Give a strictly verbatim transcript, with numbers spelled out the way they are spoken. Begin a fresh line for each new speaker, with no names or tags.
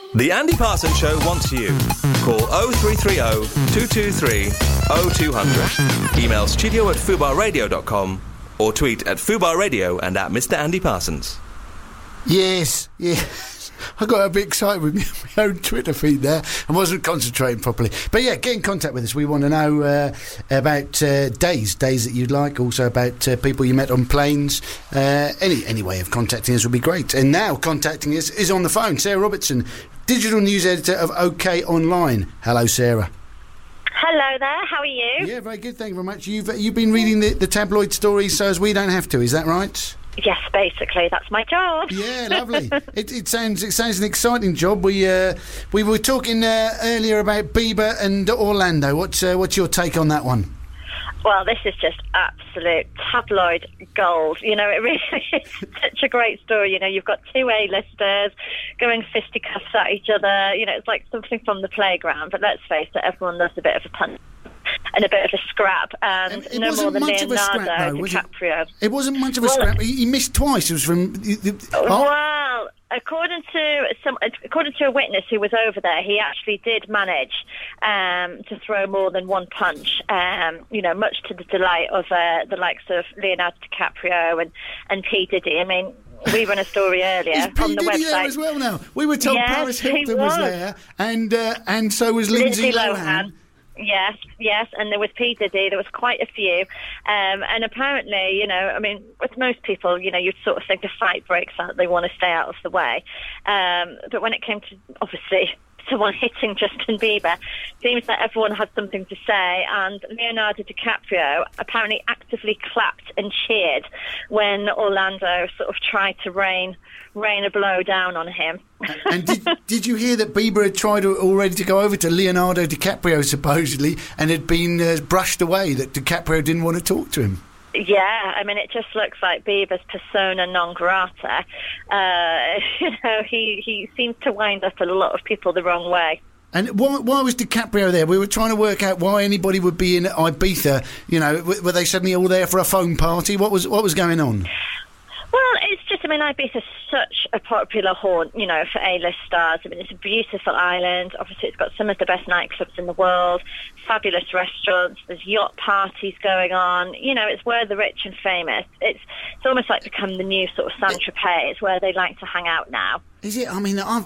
The Andy Parsons Show wants you. Call oh three three oh, two two three, oh two hundred. Email studio at fubar radio dot com or tweet at Fubar Radio and at Mister Andy Parsons.
Yes, yes. I got a bit excited with my own Twitter feed there and wasn't concentrating properly. But yeah, get in contact with us. We want to know uh, about uh, days, days that you'd like, also about uh, people you met on planes. Uh, any any way of contacting us would be great. And now contacting us is on the phone. Sarah Robertson, digital news editor of OK Online. Hello, Sarah.
Hello there, how are you?
Yeah, very good, thank you very much. You've, you've been reading the, the tabloid stories so as we don't have to, is that right?
Yes, basically, that's my job.
Yeah, lovely. it, it sounds it sounds an exciting job. We uh, we were talking uh, earlier about Bieber and Orlando. What's uh, what's your take on that one?
Well, this is just absolute tabloid gold. You know, it really is such a great story. You know, you've got two A-listers going fisticuffs at each other. You know, it's like something from the playground. But let's face it, everyone loves a bit of a punch and a bit of a scrap. And
it
no more than
Leonardo
scrap, though, DiCaprio.
It? it wasn't much of a
well,
scrap. He, he missed twice. It was from... Oh.
Well... According to some, according to a witness who was over there, he actually did manage um, to throw more than one punch. Um, you know, much to the delight of uh, the likes of Leonardo DiCaprio and and P Diddy. I mean, we ran a story earlier
Is
on
P.
the
Diddy
website
there as well. Now we were told
yes,
Paris Hilton was. was there, and uh, and so was
Lindsay,
Lindsay
Lohan.
Lohan.
Yes, yes, and there was P. Diddy, there was quite a few, um, and apparently, you know, I mean, with most people, you know, you'd sort of think a fight breaks out, they want to stay out of the way, um, but when it came to, obviously, someone hitting Justin Bieber, it seems that everyone had something to say, and Leonardo DiCaprio apparently actively clapped and cheered when Orlando sort of tried to rain rain a blow down on him.
And did, did you hear that Bieber had tried to, already to go over to Leonardo DiCaprio, supposedly, and had been uh, brushed away, that DiCaprio didn't want to talk to him?
Yeah, I mean, it just looks like Bieber's persona non grata. Uh, you know, he, he seems to wind up a lot of people the wrong way.
And why, why was DiCaprio there? We were trying to work out why anybody would be in Ibiza. You know, were they suddenly all there for a phone party? What was what was going on?
Well, it's just, I mean, Ibiza's such a popular haunt, you know, for A-list stars. I mean, it's a beautiful island. Obviously, it's got some of the best nightclubs in the world, fabulous restaurants, there's yacht parties going on. You know, it's where the rich and famous. It's it's almost like become the new sort of Saint-Tropez, where they like to hang out now.
Is it? I mean, I've,